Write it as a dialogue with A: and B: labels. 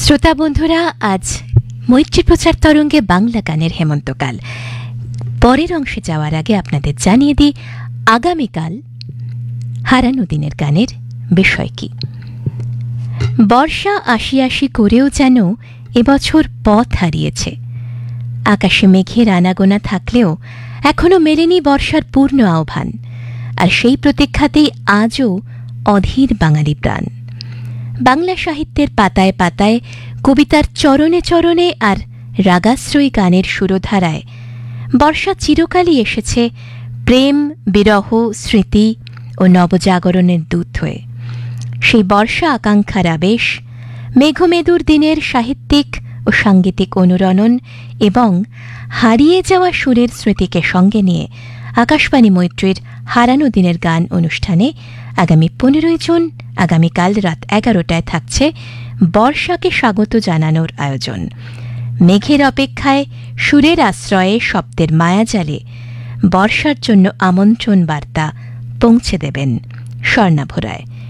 A: শ্রোতা বন্ধুরা, আজ মৈত্রী প্রচার তরঙ্গে বাংলা গানের হেমন্তকাল পরের অংশে যাওয়ার আগে আপনাদের জানিয়ে দিই আগামীকাল হারানো দিনের গানের বিষয় কি। বর্ষা আসি আসি করেও যেন এবছর পথ হারিয়েছে। আকাশে মেঘের আনাগোনা থাকলেও এখনো মেলেনি বর্ষার পূর্ণ আহ্বান, আর সেই প্রতীক্ষাতেই আজও অধীর বাঙালি প্রাণ। বাংলা সাহিত্যের পাতায় পাতায়, কবিতার চরণে চরণে আর রাগাশ্রয়ী গানের সুরধারায় বর্ষা চিরকালই এসেছে প্রেম, বিরহ, স্মৃতি ও নবজাগরণের দূত হয়ে। সেই বর্ষা আকাঙ্ক্ষার আবেশ, মেঘমেদুর দিনের সাহিত্যিক ও সাঙ্গীতিক অনুরণন এবং হারিয়ে যাওয়া সুরের স্মৃতিকে সঙ্গে নিয়ে আকাশবাণী মৈত্রীর হারানো দিনের গান অনুষ্ঠানে আগামী 15 জুন আগামীকাল রাত 11টায় থাকছে বর্ষাকে স্বাগত জানানোর আয়োজন। মেঘের অপেক্ষায়, সুরের আশ্রয়ে, শব্দের মায়াজালে বর্ষার জন্য আমন্ত্রণ বার্তা পৌঁছে দেবেন স্বর্ণাভ রায়।